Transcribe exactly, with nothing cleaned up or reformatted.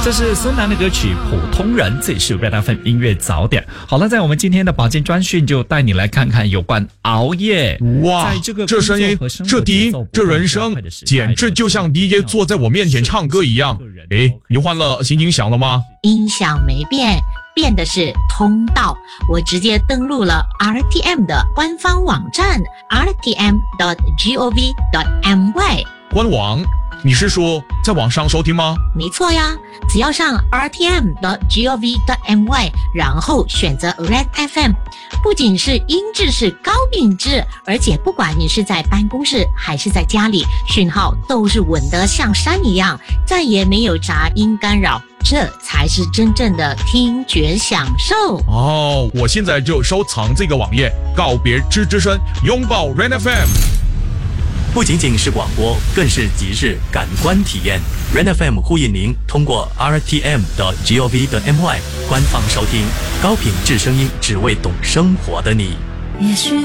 这是孙楠的歌曲《普通人》，这里是 Red F M 音乐早点。好了，在我们今天的保健专讯就带你来看看有关熬夜。 哇， 在这个这声音，这低音，这人声，简直就像 D J 坐在我面前唱歌一样。诶，你换了新音响了吗？ 音响没变，变的是通道。我直接登录了 R T M 的官方网站 r t m dot gov dot my。 官网？你是说在网上收听吗？ 没错呀，只要上 r t m dot gov dot my， 然后选择 Red F M， 不仅是音质是高品质，而且不管你是在办公室还是在家里，讯号都是稳得像山一样，再也没有杂音干扰，这才是真正的听觉享受。 哦，我现在就收藏这个网页，告别吱吱声，拥抱 Red F M。 不仅仅是广播，更是即时感官体验。Red F M 呼应您通过 r t m dot gov dot my 官方收听高品质声音，只为懂生活的你。 也许